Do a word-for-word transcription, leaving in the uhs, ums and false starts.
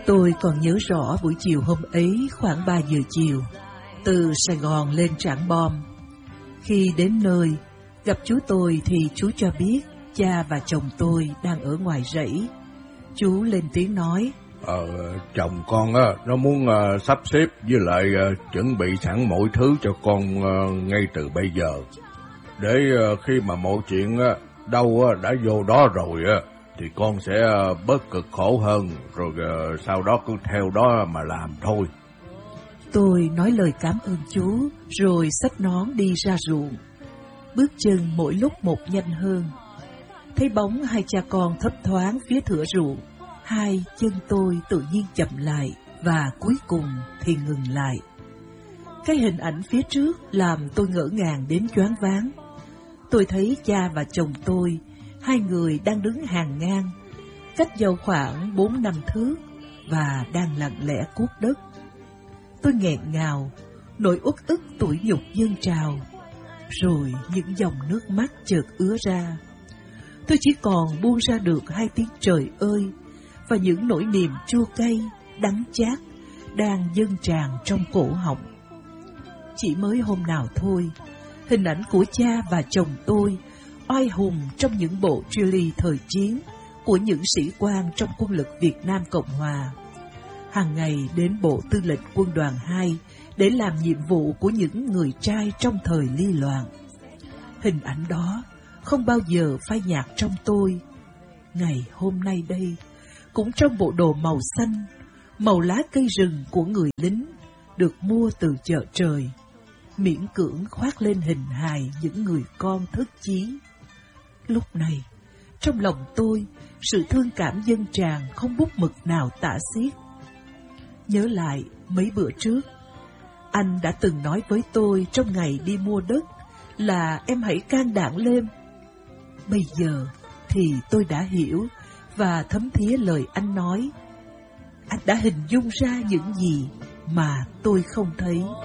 Tôi còn nhớ rõ buổi chiều hôm ấy khoảng ba giờ chiều, từ Sài Gòn lên Trảng Bom. Khi đến nơi, gặp chú tôi thì chú cho biết cha và chồng tôi đang ở ngoài rẫy. Chú lên tiếng nói: Ờ, chồng con á, nó muốn uh, sắp xếp với lại uh, chuẩn bị sẵn mọi thứ cho con uh, ngay từ bây giờ. Để uh, khi mà mọi chuyện uh, đâu uh, đã vô đó rồi uh, thì con sẽ uh, bớt cực khổ hơn, rồi uh, sau đó cứ theo đó mà làm thôi. Tôi nói lời cảm ơn chú, rồi xách nón đi ra ruộng. Bước chân mỗi lúc một nhanh hơn. Thấy bóng hai cha con thấp thoáng phía thửa ruộng, hai chân tôi tự nhiên chậm lại và cuối cùng thì ngừng lại. Cái hình ảnh phía trước làm tôi ngỡ ngàng đến choáng váng. Tôi thấy cha và chồng tôi, hai người đang đứng hàng ngang, cách nhau khoảng bốn năm thước và đang lặng lẽ cuốc đất. Tôi nghẹn ngào, nỗi uất ức tủi nhục dâng trào, rồi những dòng nước mắt chợt ứa ra. Tôi chỉ còn buông ra được hai tiếng trời ơi và những nỗi niềm chua cay, đắng chát đang dâng tràn trong cổ họng. Chỉ mới hôm nào thôi, hình ảnh của cha và chồng tôi oai hùng trong những bộ trilly thời chiến của những sĩ quan trong quân lực Việt Nam Cộng Hòa, hàng ngày đến bộ tư lệnh quân đoàn hai để làm nhiệm vụ của những người trai trong thời ly loạn. Hình ảnh đó không bao giờ phai nhạt trong tôi. Ngày hôm nay đây, cũng trong bộ đồ màu xanh, màu lá cây rừng của người lính, được mua từ chợ trời, miễn cưỡng khoác lên hình hài những người con thất chí. Lúc này, trong lòng tôi, sự thương cảm dâng tràn không bút mực nào tả xiết. Nhớ lại mấy bữa trước, anh đã từng nói với tôi trong ngày đi mua đất là em hãy can đảm lên. Bây giờ thì tôi đã hiểu và thấm thía lời anh nói. Anh đã hình dung ra những gì mà tôi không thấy.